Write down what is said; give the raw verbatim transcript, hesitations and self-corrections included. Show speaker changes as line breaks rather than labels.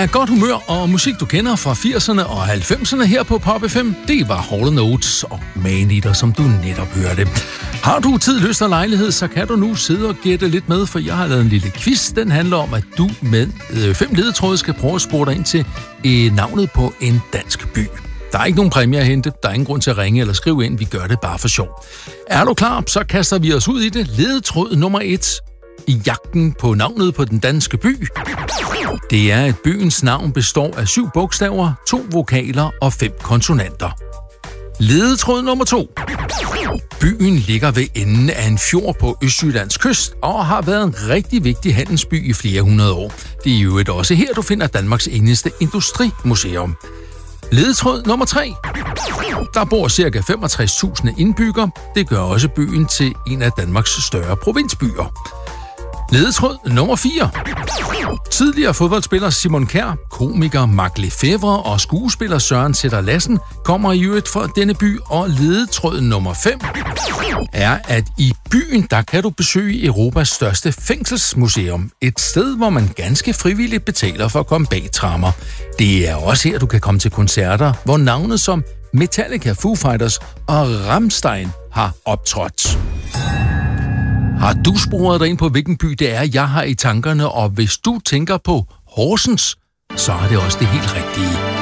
er godt humør og musik, du kender fra firserne og halvfemserne her på Pop F M. Det var Hall and Oates og Man Eater, som du netop hørte. Har du tid, lyst og lejlighed, så kan du nu sidde og gætte lidt med, for jeg har lavet en lille quiz. Den handler om, at du med øh, fem ledetråde skal prøve at spore dig ind til øh, navnet på en dansk by. Der er ikke nogen præmie at hente, der er ingen grund til at ringe eller skrive ind, vi gør det bare for sjov. Er du klar, så kaster vi os ud i det. Ledetråd nummer et i jagten på navnet på den danske by. Det er, at byens navn består af syv bogstaver, to vokaler og fem konsonanter. Ledetråd nummer to. Byen ligger ved enden af en fjord på Østjyllands kyst og har været en rigtig vigtig handelsby i flere hundrede år. Det er jo et også her, du finder Danmarks eneste industrimuseum. Ledetråd nummer tre. Der bor ca. femogtres tusind indbyggere. Det gør også byen til en af Danmarks større provinsbyer. Ledetråd nummer fire. Tidligere fodboldspiller Simon Kjær, komiker Mark Lefebvre og skuespiller Søren Sætter Lassen kommer i øvrigt fra denne by, og ledetråd nummer fem er, at i byen, der kan du besøge Europas største fængselsmuseum. Et sted, hvor man ganske frivilligt betaler for at komme bag tremmer. Det er også her, du kan komme til koncerter, hvor navnet som Metallica, Foo Fighters og Rammstein har optrådt. Har du sporet dig ind på, hvilken by det er, jeg har i tankerne, og hvis du tænker på Horsens, så er det også det helt rigtige.